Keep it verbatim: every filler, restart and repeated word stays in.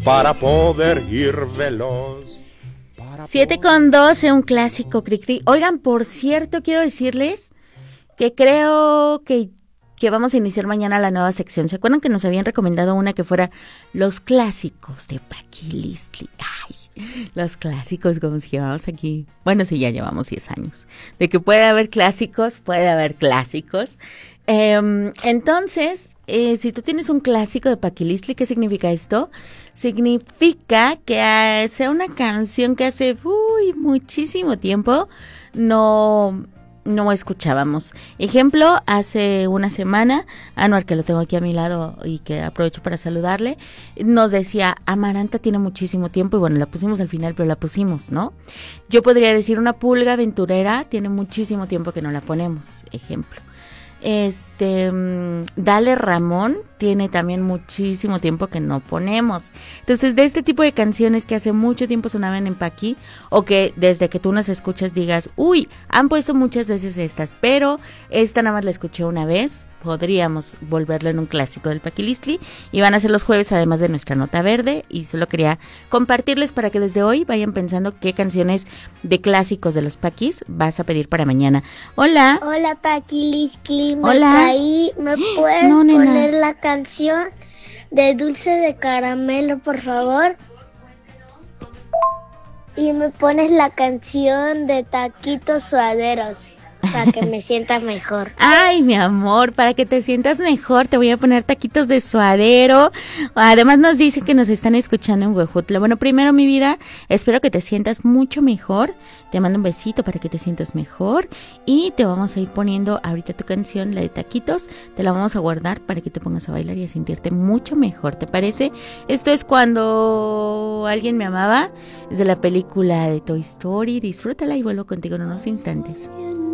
para poder ir veloz. siete con doce, un clásico, cri cri. Oigan, por cierto, quiero decirles que creo que, que vamos a iniciar mañana la nueva sección. ¿Se acuerdan que nos habían recomendado una que fuera los clásicos de Paqui Listli? Ay, los clásicos, como si llevamos aquí. Bueno, sí, ya llevamos diez años. De que puede haber clásicos, puede haber clásicos. Eh, entonces, eh, si tú tienes un clásico de Paqui Listli, ¿qué significa esto? Significa que uh, sea una canción que hace uy, muchísimo tiempo no, no escuchábamos. Ejemplo, hace una semana, Anuar, que lo tengo aquí a mi lado y que aprovecho para saludarle, nos decía, Amaranta tiene muchísimo tiempo, y bueno, la pusimos al final, pero la pusimos, ¿no? Yo podría decir, una pulga aventurera tiene muchísimo tiempo que no la ponemos, ejemplo. Este, Dale Ramón tiene también muchísimo tiempo que no ponemos. Entonces, de este tipo de canciones que hace mucho tiempo sonaban en Paqui, o que desde que tú nos escuchas digas, uy, han puesto muchas veces estas, pero esta nada más la escuché una vez, podríamos volverlo en un clásico del Paqui Listli, y van a ser los jueves además de nuestra nota verde, y solo quería compartirles para que desde hoy vayan pensando qué canciones de clásicos de los Paquis vas a pedir para mañana. Hola. Hola, Paqui Listli. Me Hola. caí. ¿Me puedes no, poner la canción de Dulce de Caramelo, por favor? Y me pones la canción de Taquitos Suaderos, para que me sienta mejor. Ay, mi amor, para que te sientas mejor, te voy a poner taquitos de suadero. Además nos dicen que nos están escuchando en Huejutla. Bueno, primero, mi vida, espero que te sientas mucho mejor. Te mando un besito para que te sientas mejor. Y te vamos a ir poniendo ahorita tu canción, la de taquitos. Te la vamos a guardar para que te pongas a bailar y a sentirte mucho mejor. ¿Te parece? Esto es Cuando Alguien Me Amaba. Es de la película de Toy Story. Disfrútala y vuelvo contigo en unos instantes.